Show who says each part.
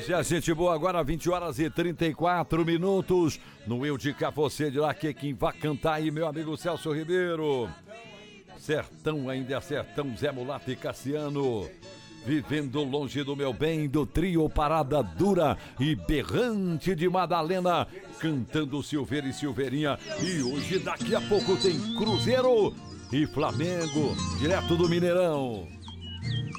Speaker 1: dia, gente boa. Agora 20h34. No Eu de Cá, você de lá, que quem vai cantar aí, meu amigo Celso Ribeiro. Sertão ainda é sertão, Zé Mulato e Cassiano. Vivendo longe do meu bem, do trio Parada Dura e Berrante de Madalena, cantando Silveira e Silveirinha. E hoje, daqui a pouco, tem Cruzeiro e Flamengo, direto do Mineirão.